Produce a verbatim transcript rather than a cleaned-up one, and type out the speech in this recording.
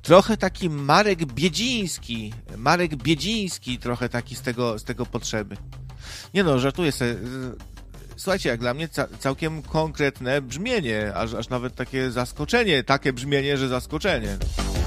trochę taki Marek Biedziński, Marek Biedziński trochę taki z tego, z tego Potrzeby. Nie no, żartuję sobie. Słuchajcie, jak dla mnie ca- całkiem konkretne brzmienie, aż, aż nawet takie zaskoczenie, takie brzmienie, że zaskoczenie.